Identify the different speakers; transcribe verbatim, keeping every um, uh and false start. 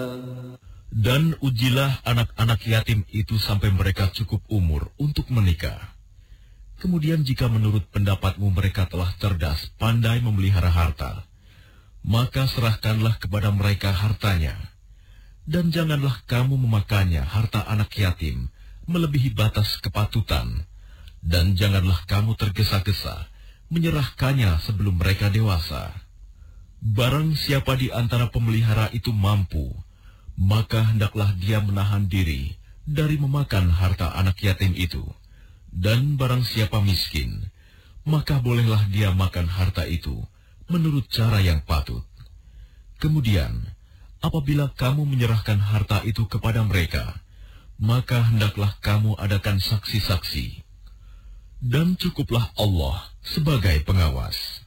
Speaker 1: Dan ujilah anak-anak yatim itu sampai mereka cukup umur untuk menikah. Kemudian jika menurut pendapatmu mereka telah cerdas, pandai memelihara harta, maka serahkanlah kepada mereka hartanya. Dan janganlah kamu memakannya harta anak yatim melebihi batas kepatutan. Dan janganlah kamu tergesa-gesa menyerahkannya sebelum mereka dewasa. Barang siapa di antara pemelihara itu mampu, maka hendaklah dia menahan diri dari memakan harta anak yatim itu. Dan barang siapa miskin, maka bolehlah dia makan harta itu menurut cara yang patut. Kemudian, apabila kamu menyerahkan harta itu kepada mereka, maka hendaklah kamu adakan saksi-saksi. Dan cukuplah Allah sebagai pengawas.